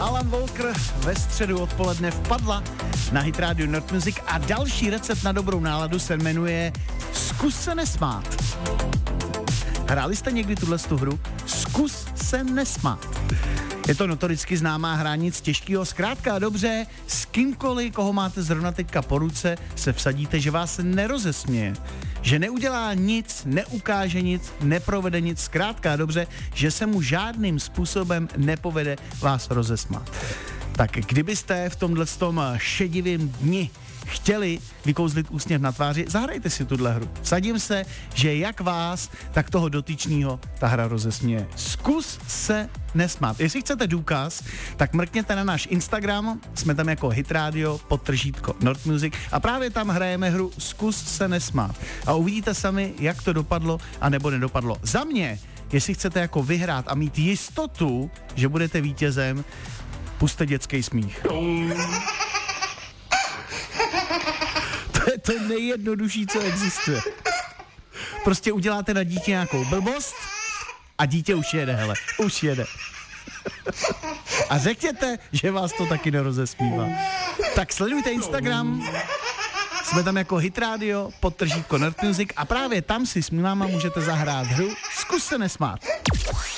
Alan Walker ve středu odpoledne vpadla na Hit Radio Nerd Music a další recept na dobrou náladu se jmenuje Zkus se nesmát. Hráli jste někdy tuhle hru? Zkus se nesmát. Je to notoricky známá hra, nic těžkého, zkrátka a dobře, s kýmkoliv, koho máte zrovna teďka po ruce, se vsadíte, že vás nerozesměje, že neudělá nic, neukáže nic, neprovede nic, zkrátka a dobře, že se mu žádným způsobem nepovede vás rozesmát. Tak kdybyste v tomhletom šedivém dni chtěli vykouzlit úsměv na tváři, zahrajte si tuhle hru. Vsadím se, že jak vás, tak toho dotyčného ta hra rozesměje. Zkus se nesmát. Jestli chcete důkaz, tak mrkněte na náš Instagram, jsme tam jako Hit Radio, _ Nerd Music a právě tam hrajeme hru Zkus se nesmát. A uvidíte sami, jak to dopadlo a nebo nedopadlo. Za mě, jestli chcete jako vyhrát a mít jistotu, že budete vítězem, pusťte dětský smích. To je to nejjednodušší, co existuje. Prostě uděláte na dítě nějakou blbost a dítě už jede, hele, už jede. A řekněte, že vás to taky nerozesmívá. Tak sledujte Instagram, jsme tam jako Hit Radio, _ Nerd Music a právě tam si s náma můžete zahrát hru Zkus se nesmát.